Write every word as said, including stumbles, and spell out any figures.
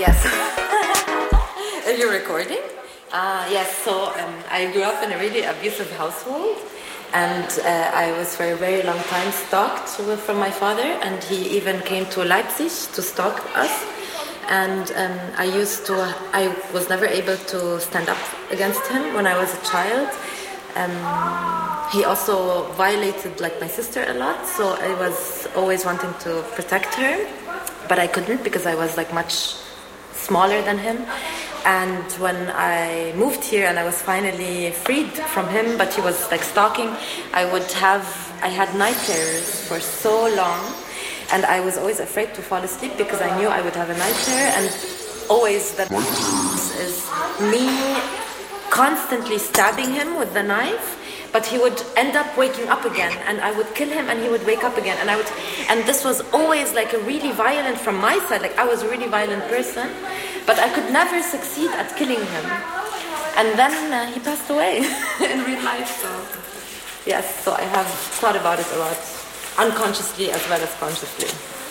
yes. Are you recording? Uh, yes, so um, I grew up in a really abusive household, and uh, I was for a very long time stalked from my father, and he even came to Leipzig to stalk us. And um, I used to, I was never able to stand up against him when I was a child. Um, he also violated like my sister a lot, so I was always wanting to protect her, but I couldn't because I was like much smaller than him. And when I moved here and I was finally freed from him, but he was like stalking, I would have, I had night terrors for so long, and I was always afraid to fall asleep because I knew I would have a night terror, and always that is me constantly stabbing him with the knife, but he would end up waking up again, and I would kill him and he would wake up again, and I would, and this was always like a really violent from my side, like I was a really violent person, but I could never succeed at killing him. And then uh, he passed away in real life, so yes, so I have thought about it a lot, unconsciously as well as consciously.